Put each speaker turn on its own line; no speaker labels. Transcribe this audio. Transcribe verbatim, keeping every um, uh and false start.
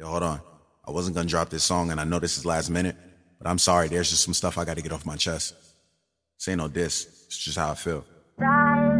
Yo, hold on. I wasn't gonna drop this song, and I know this is last minute, but I'm sorry. There's just some stuff I got to get off my chest. This ain't no diss. It's just how I feel.